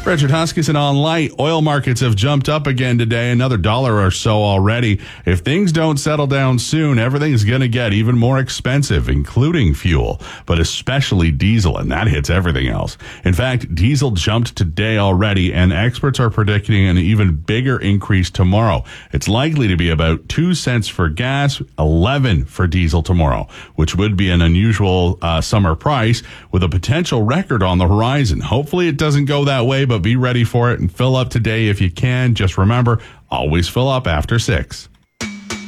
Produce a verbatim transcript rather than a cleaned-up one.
Richard Huskisson on Light. Oil markets have jumped up again today, another dollar or so already. If things don't settle down soon, everything's going to get even more expensive, including fuel, but especially diesel, and that hits everything else. In fact, diesel jumped today already, and experts are predicting an even bigger increase tomorrow. It's likely to be about two cents for gas, eleven for diesel tomorrow, which would be an unusual uh, summer price with a potential record on the horizon. Hopefully it doesn't go that way, but be ready for it and fill up today if you can. Just remember, always fill up after six.